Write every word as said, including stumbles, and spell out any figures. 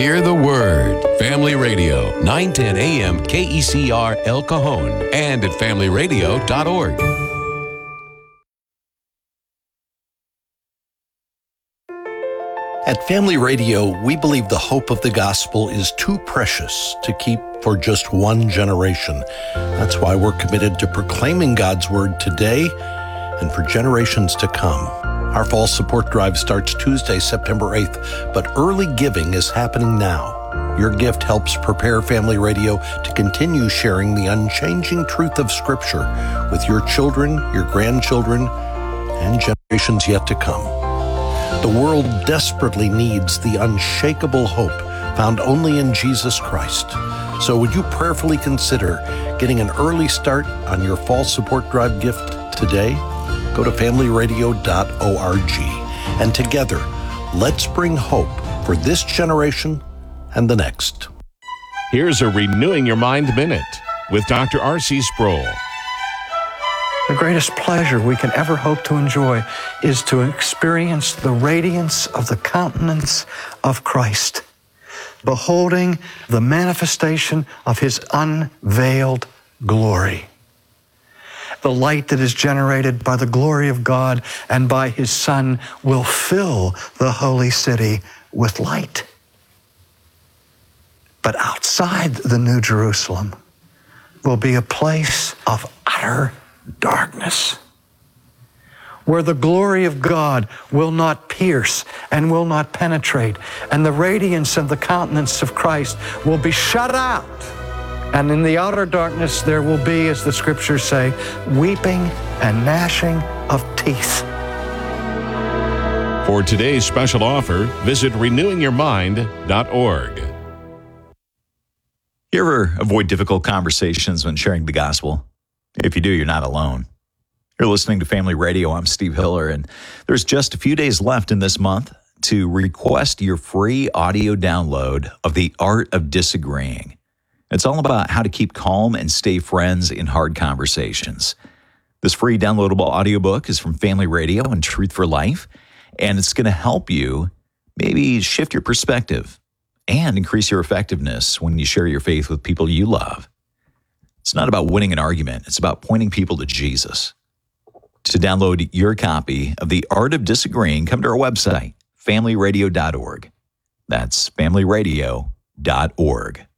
Hear the word. Family Radio, nine ten A M K E C R El Cajon, and at family radio dot org. At Family Radio, we believe the hope of the gospel is too precious to keep for just one generation. That's why we're committed to proclaiming God's word today and for generations to come. Our fall support drive starts Tuesday, September eighth, but early giving is happening now. Your gift helps prepare Family Radio to continue sharing the unchanging truth of Scripture with your children, your grandchildren, and generations yet to come. The world desperately needs the unshakable hope found only in Jesus Christ. So would you prayerfully consider getting an early start on your fall support drive gift today? Go to family radio dot org. And together, let's bring hope for this generation and the next. Here's a Renewing Your Mind Minute with Doctor R C Sproul. The greatest pleasure we can ever hope to enjoy is to experience the radiance of the countenance of Christ, beholding the manifestation of His unveiled glory. The light that is generated by the glory of God and by His Son will fill the holy city with light. But outside the New Jerusalem will be a place of utter darkness, where the glory of God will not pierce and will not penetrate, and the radiance of the countenance of Christ will be shut out. And in the outer darkness there will be, as the scriptures say, weeping and gnashing of teeth. For today's special offer, visit renewing your mind dot org. You ever avoid difficult conversations when sharing the gospel? If you do, you're not alone. You're listening to Family Radio. I'm Steve Hiller, and there's just a few days left in this month to request your free audio download of The Art of Disagreeing. It's all about how to keep calm and stay friends in hard conversations. This free downloadable audiobook is from Family Radio and Truth for Life, and it's going to help you maybe shift your perspective and increase your effectiveness when you share your faith with people you love. It's not about winning an argument. It's about pointing people to Jesus. To download your copy of The Art of Disagreeing, come to our website, family radio dot org. That's family radio dot org.